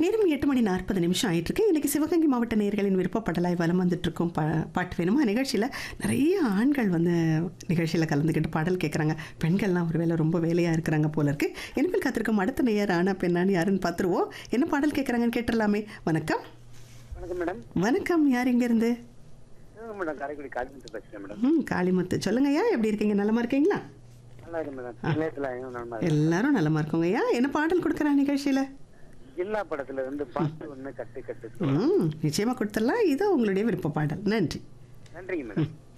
நேரம் 8:40 ஆயிட்டிருக்கு. இன்னைக்கு சிவகங்கை மாவட்ட நேயர்களின் விருப்பப்படலாய் வலம் வந்துட்டு இருக்கும் பாட்டு வேணுமா நிகழ்ச்சியில் நிறைய ஆண்கள் வந்து நிகழ்ச்சியில் கலந்துக்கிட்டு பாடல் கேட்குறாங்க. பெண்கள்லாம் ஒரு வேளை ரொம்ப வேலையாக இருக்கிறாங்க போல இருக்கு. இனிமேல் காத்திருக்கும் அடுத்த நேயர் ஆனா பெண்ணான்னு யாருன்னு பார்த்துருவோம். என்ன பாடல் கேட்குறாங்கன்னு கேட்டுடலாமே. வணக்கம். வணக்கம் மேடம். வணக்கம். யார் இங்கேருந்து? மேடம் காரைக்குடி காளிமுத்து பேசுகிறேன் மேடம். காளிமுத்து. சொல்லுங்கய்யா, எப்படி இருக்கீங்க? நலமா இருக்கீங்களா? நல்லா இருக்கு மேடம். நிலையத்தில் எல்லாரும் நலமா இருக்கோங்கய்யா. என்ன பாடல் கொடுக்குறாங்க நிகழ்ச்சியில்? ஜில்லா படத்துல இருந்து பாட்டு ஒன்று கட்டு கட்டு. நிச்சயமாக கொடுத்துடலாம். இதோ உங்களுடைய விருப்ப பாடல். நன்றி. நன்றிங்க மேடம்.